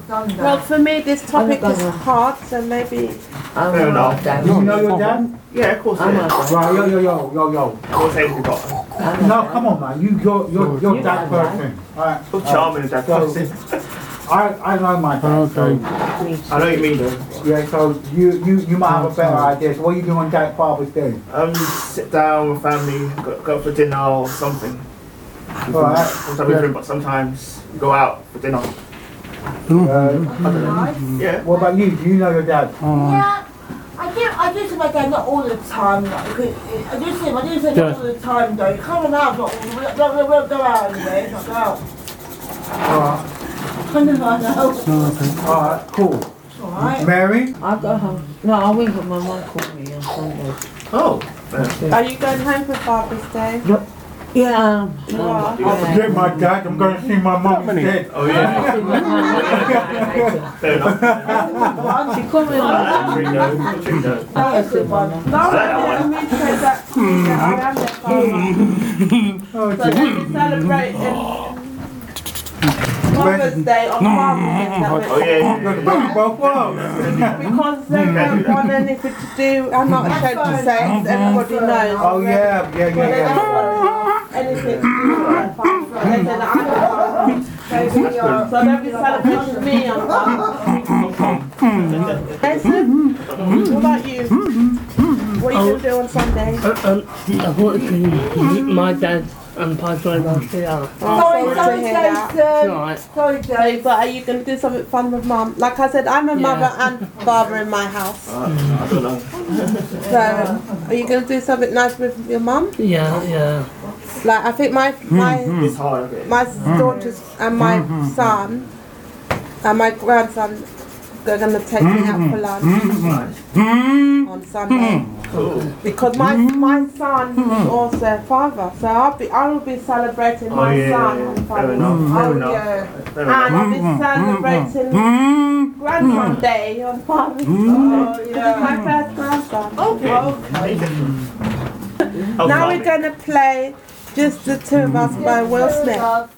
done that. Well, for me, this topic is hard, so maybe. Fair enough. You know your dad? Yeah, of course. Right, yo. What age you got? No, come on, man. You're that person. Alright. So charming is that person. I know my dad. So, I know what you mean though. yeah, so you might have a better idea. So what are you doing on Jack Father's Day? Sit down with family, go for dinner or something. Alright. Sometimes we drink, but sometimes we go out for dinner. I don't know. Yeah. What about you? Do you know your dad? Yeah, I do see my dad not all the time. Like, I do see him, not all the time though. He comes out, but we won't go out anyway, not go out. Alright. I know. Alright, cool. Alright. Mary? I'll go home. No, I went with my mum called me on Sunday. Oh. Are you going home for Father's Day? Yeah. You are? I'll forget my dad. I'm going to see my mum instead. Oh yeah. Fair enough. She called me on Treat though. That was a good one. No, let me say that I am their father. So let me celebrate Mother's Day on Father's Day. Oh yeah. Both worlds. Because they don't want anything to do, I'm not ashamed to say, it, everybody knows. Oh yeah. They don't want anything to do with their father. They say that I'm the father. So they'll be celebrating me on Father's Day. Jason, what about you? What are you going to do on Sunday? I thought my dad passed away last year. Sorry to hear that. Right. Sorry, Dave. But are you going to do something fun with Mum? Like I said, I'm a mother and father in my house. I don't know. So, are you going to do something nice with your mum? Yeah. Like, I think my It's hard. Okay. daughters and my son and my grandson, they're going to take me out for lunch on Sunday. Cool. Because my son is also a father, so I will be celebrating my son on Fair Father's enough. Day. Fair enough. Fair And enough. I'll be celebrating Grandson Day on Father's Day. It's my first grandson. Now we're going to play Just the Two of Us by Will Smith.